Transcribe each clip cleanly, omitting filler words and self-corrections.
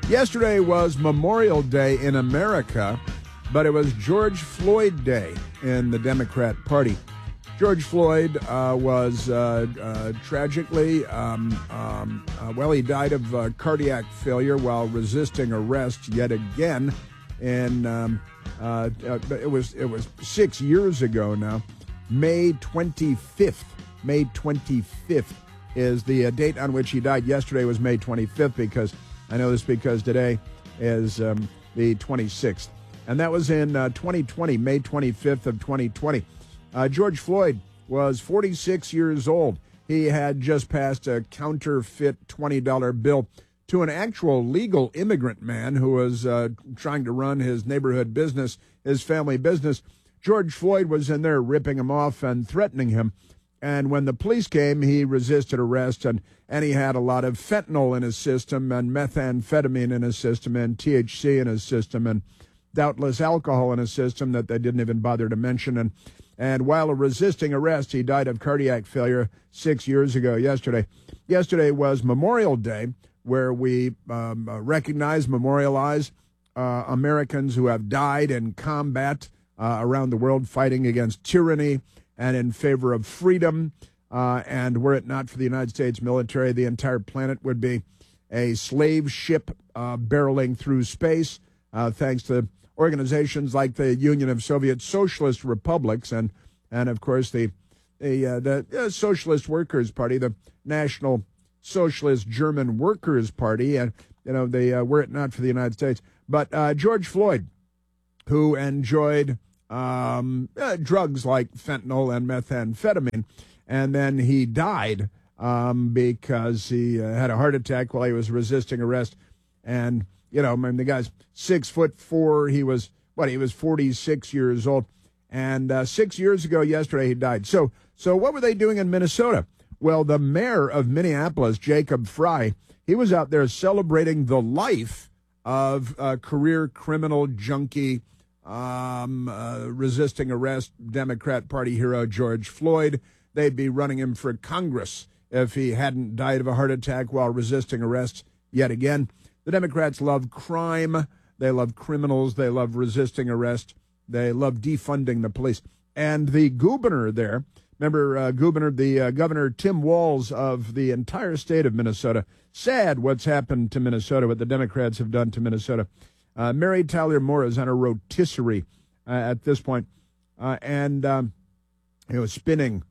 Yesterday was Memorial Day in America, but it was George Floyd Day in the Democrat Party. George Floyd was tragically, he died of cardiac failure while resisting arrest yet again. And it was 6 years ago now. May 25th. May 25th is the date on which he died. Yesterday was May 25th because I know this because today is the 26th. And that was in 2020, May 25th of 2020. George Floyd was 46 years old. He had just passed a counterfeit $20 bill to an actual legal immigrant man who was trying to run his neighborhood business, his family business. George Floyd was in there ripping him off and threatening him. And when the police came, he resisted arrest, and he had a lot of fentanyl in his system and methamphetamine in his system and THC in his system and doubtless alcohol in his system that they didn't even bother to mention. And while resisting arrest, he died of cardiac failure 6 years ago yesterday. Yesterday was Memorial Day, where we recognize, memorialize Americans who have died in combat around the world fighting against tyranny and in favor of freedom. And were it not for the United States military, the entire planet would be a slave ship barreling through space, thanks to organizations like the Union of Soviet Socialist Republics and of course, the Socialist Workers' Party, the National Socialist German Workers' Party, and, they were it not for the United States. But George Floyd, who enjoyed drugs like fentanyl and methamphetamine, and then he died because he had a heart attack while he was resisting arrest. And, the guy's 6'4". He was 46 years old. And 6 years ago yesterday, he died. So what were they doing in Minnesota? Well, the mayor of Minneapolis, Jacob Frey, he was out there celebrating the life of career criminal junkie, resisting arrest Democrat Party hero George Floyd. They'd be running him for Congress if he hadn't died of a heart attack while resisting arrest yet again. The Democrats love crime. They love criminals. They love resisting arrest. They love defunding the police. And the governor there, remember Governor Tim Walz of the entire state of Minnesota, sad what's happened to Minnesota, what the Democrats have done to Minnesota. Mary Tyler Moore is on a rotisserie at this point, spinning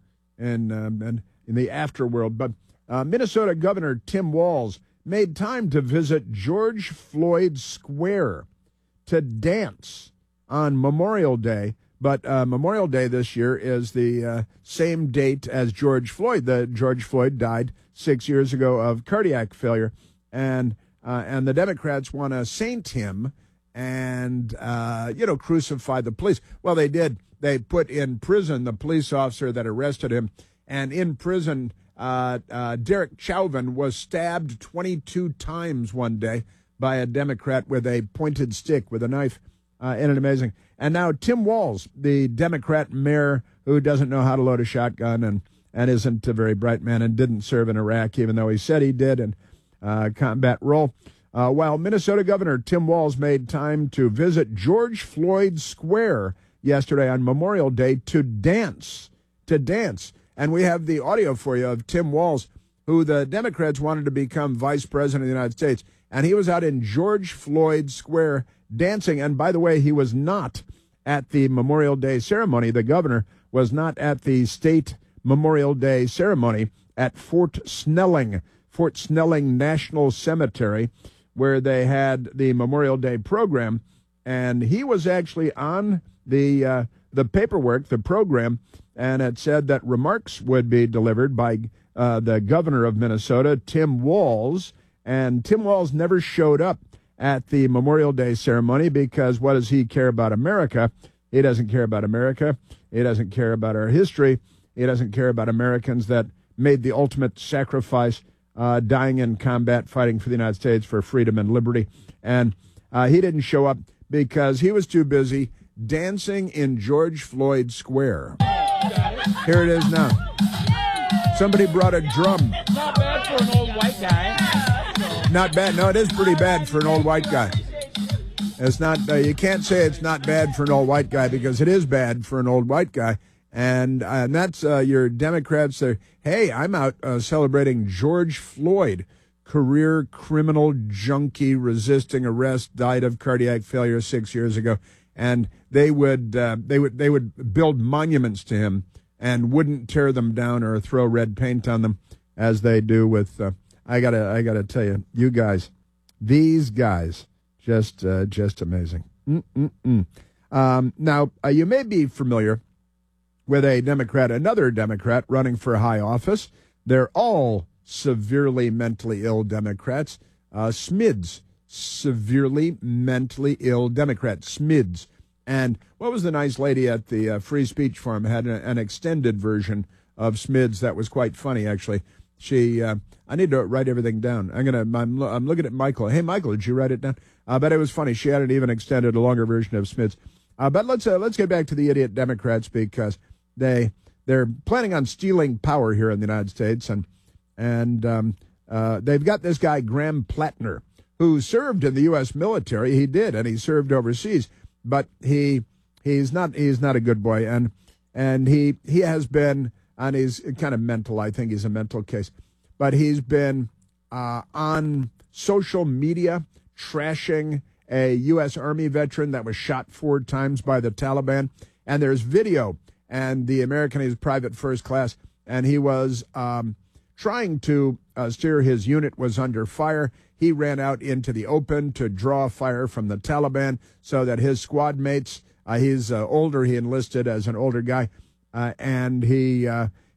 in the afterworld. But Minnesota Governor Tim Walz made time to visit George Floyd Square to dance on Memorial Day. But Memorial Day this year is the same date as George Floyd. George Floyd died 6 years ago of cardiac failure, and the Democrats want to saint him and crucify the police. Well, they did. They put in prison the police officer that arrested him, and in prison, Derek Chauvin was stabbed 22 times one day by a Democrat with a pointed stick with a knife. Isn't it amazing? And now Tim Walz, the Democrat mayor who doesn't know how to load a shotgun and isn't a very bright man and didn't serve in Iraq, even though he said he did in combat role. While Minnesota Governor Tim Walz made time to visit George Floyd Square yesterday on Memorial Day to dance. And we have the audio for you of Tim Walz, who the Democrats wanted to become vice president of the United States. And he was out in George Floyd Square dancing. And by the way, he was not at the Memorial Day ceremony. The governor was not at the state Memorial Day ceremony at Fort Snelling National Cemetery, where they had the Memorial Day program. And he was actually on the paperwork, the program, and it said that remarks would be delivered by the governor of Minnesota, Tim Walz. And Tim Walz never showed up at the Memorial Day ceremony because what does he care about America? He doesn't care about America. He doesn't care about our history. He doesn't care about Americans that made the ultimate sacrifice, dying in combat, fighting for the United States for freedom and liberty. And he didn't show up because he was too busy dancing in George Floyd Square. Here it is now. Somebody brought a drum. Not bad for an old white guy. Not bad. No, it is pretty bad for an old white guy. It's not. You can't say it's not bad for an old white guy because it is bad for an old white guy. And that's your Democrats. Hey, I'm out celebrating George Floyd, career criminal junkie resisting arrest, died of cardiac failure 6 years ago. And they would build monuments to him and wouldn't tear them down or throw red paint on them as they do with. I gotta tell you, you guys, these guys, just amazing. Now you may be familiar with another Democrat running for high office. They're all severely mentally ill Democrats. SMIDS, severely mentally ill Democrat, SMIDS. And what was the nice lady at the Free Speech Forum had an extended version of SMIDS that was quite funny, actually. I need to write everything down. I'm looking at Michael. Hey, Michael, did you write it down? But it was funny. She had it even extended, a longer version of SMIDS. But let's get back to the idiot Democrats because they're planning on stealing power here in the United States, and they've got this guy Graham Plattner who served in the U.S. military. He did, and he served overseas, but he's not a good boy, and he has been, and he's kind of mental. I think he's a mental case, but he's been on social media trashing a U.S. Army veteran that was shot 4 times by the Taliban, and there's video. And the American is private first class, and he was trying to steer his unit was under fire. He ran out into the open to draw fire from the Taliban so that his squad mates, he's older, he enlisted as an older guy, and he